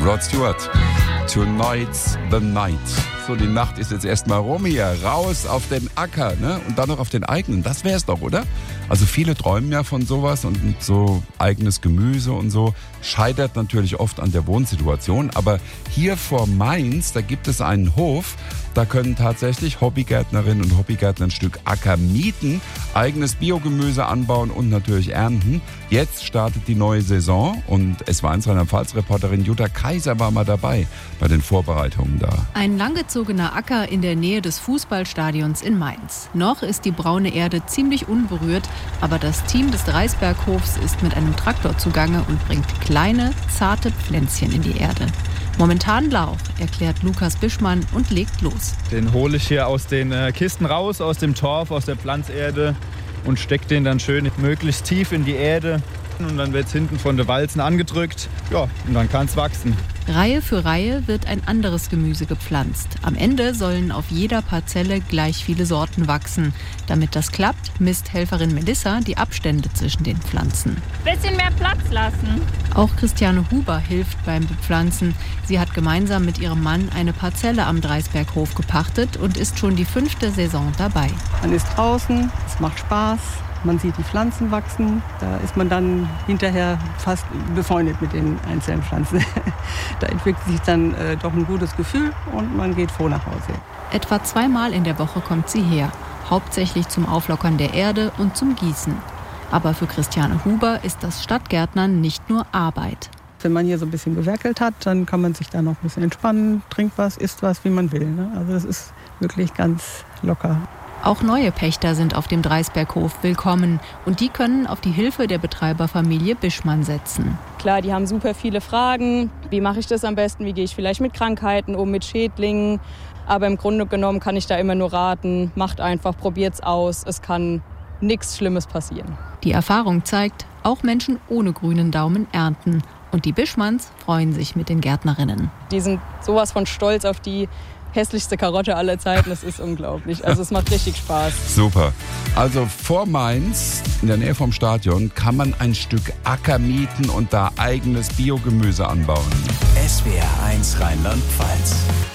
Rod Stewart. Tonight's the night. So, die Nacht ist jetzt erstmal rum hier. Raus auf den Acker, ne? Und dann noch auf den eigenen. Das wär's doch, oder? Also viele träumen ja von sowas und so eigenes Gemüse und so. Scheitert natürlich oft an der Wohnsituation. Aber hier vor Mainz, da gibt es einen Hof. Da können tatsächlich Hobbygärtnerinnen und Hobbygärtner ein Stück Acker mieten, eigenes Biogemüse anbauen und natürlich ernten. Jetzt startet die neue Saison und S1 Rheinland-Pfalz-Reporterin Jutta Kaiser war mal dabei bei den Vorbereitungen da. Ein langgezogener Acker in der Nähe des Fußballstadions in Mainz. Noch ist die braune Erde ziemlich unberührt, aber das Team des Dreisberghofs ist mit einem Traktor zugange und bringt kleine, zarte Pflänzchen in die Erde. Momentan Lauch, erklärt Lukas Bischmann und legt los. Den hole ich hier aus den Kisten raus, aus dem Torf, aus der Pflanzerde und stecke den dann schön möglichst tief in die Erde. Und dann wird es hinten von den Walzen angedrückt. Ja, und dann kann es wachsen. Reihe für Reihe wird ein anderes Gemüse gepflanzt. Am Ende sollen auf jeder Parzelle gleich viele Sorten wachsen. Damit das klappt, misst Helferin Melissa die Abstände zwischen den Pflanzen. Bisschen mehr Platz lassen. Auch Christiane Huber hilft beim Bepflanzen. Sie hat gemeinsam mit ihrem Mann eine Parzelle am Dreisberghof gepachtet und ist schon die 5. Saison dabei. Man ist draußen, es macht Spaß. Man sieht die Pflanzen wachsen, da ist man dann hinterher fast befreundet mit den einzelnen Pflanzen. Da entwickelt sich dann doch ein gutes Gefühl und man geht froh nach Hause. Etwa 2-mal in der Woche kommt sie her, hauptsächlich zum Auflockern der Erde und zum Gießen. Aber für Christiane Huber ist das Stadtgärtnern nicht nur Arbeit. Wenn man hier so ein bisschen gewerkelt hat, dann kann man sich da noch ein bisschen entspannen, trinkt was, isst was, wie man will. Also das ist wirklich ganz locker. Auch neue Pächter sind auf dem Dreisberghof willkommen und die können auf die Hilfe der Betreiberfamilie Bischmann setzen. Klar, die haben super viele Fragen. Wie mache ich das am besten? Wie gehe ich vielleicht mit Krankheiten um, mit Schädlingen? Aber im Grunde genommen kann ich da immer nur raten, macht einfach, probiert's aus. Es kann nichts Schlimmes passieren. Die Erfahrung zeigt, auch Menschen ohne grünen Daumen ernten. Und die Bischmanns freuen sich mit den Gärtnerinnen. Die sind sowas von stolz auf die hässlichste Karotte aller Zeiten, das ist unglaublich. Also es macht richtig Spaß. Super. Also vor Mainz, in der Nähe vom Stadion, kann man ein Stück Acker mieten und da eigenes Biogemüse anbauen. SWR1 Rheinland-Pfalz.